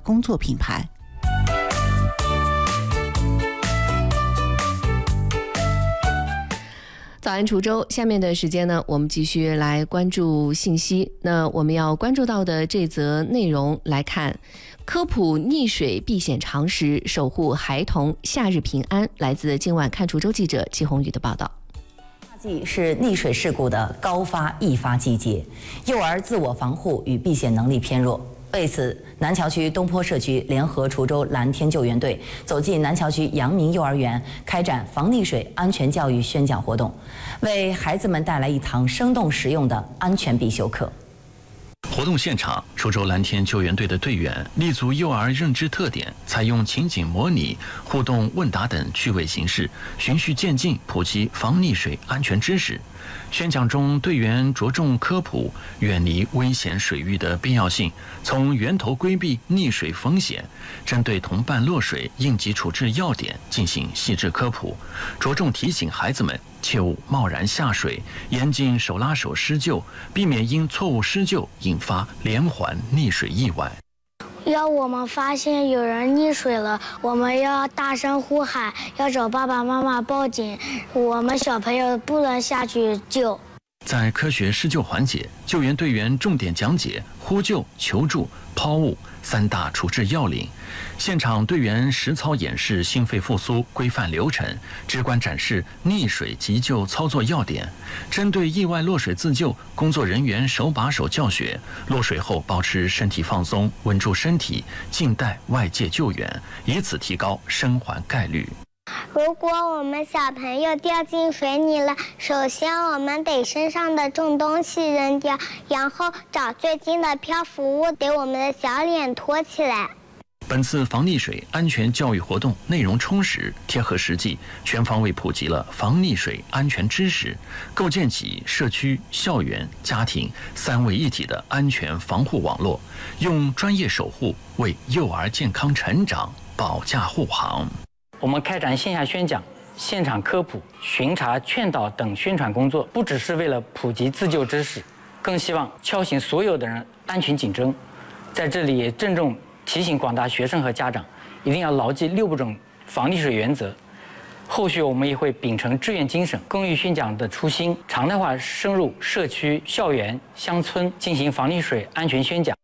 工作品牌。 早安滁州，下面的时间呢，我们继续来关注信息。那我们要关注到的这则内容来看，科普溺水避险常识，守护孩童夏日平安。来自今晚看滁州记者季红宇的报道。 夏季是溺水事故的高发易发季节，幼儿自我防护与避险能力偏弱。为此，南桥区东坡社区联合滁州蓝天救援队走进南桥区阳明幼儿园，开展防溺水安全教育宣讲活动，为孩子们带来一堂生动实用的安全必修课。 活动现场，滁州蓝天救援队的队员立足幼儿认知特点，采用情景模拟、互动问答等趣味形式，循序渐进普及防溺水安全知识。宣讲中，队员着重科普远离危险水域的必要性，从源头规避溺水风险，针对同伴落水应急处置要点进行细致科普，着重提醒孩子们切勿贸然下水，严禁手拉手施救，避免因错误施救引发连环溺水意外。 要我们发现有人溺水了，我们要大声呼喊，要找爸爸妈妈报警，我们小朋友不能下去救。 在科学施救环节，救援队员重点讲解呼救、求助、抛物三大处置要领。现场队员实操演示心肺复苏规范流程，直观展示溺水急救操作要点。针对意外落水自救，工作人员手把手教学，落水后保持身体放松，稳住身体，静待外界救援，以此提高生还概率。 如果我们小朋友掉进水里了，首先我们得身上的重东西扔掉，然后找最近的漂浮物给我们的小脸托起来。 本次防溺水安全教育活动内容充实、贴合实际，全方位普及了防溺水安全知识，构建起社区、校园、家庭三位一体的安全防护网络，用专业守护为幼儿健康成长保驾护航。 我们开展线下宣讲、现场科普、巡查、劝导等宣传工作，不只是为了普及自救知识，更希望敲醒所有的人安全警钟。在这里也郑重提醒广大学生和家长，一定要牢记6不准防溺水原则。后续我们也会秉承志愿精神，公益宣讲的初心，常态化深入社区、校园、乡村进行防溺水安全宣讲。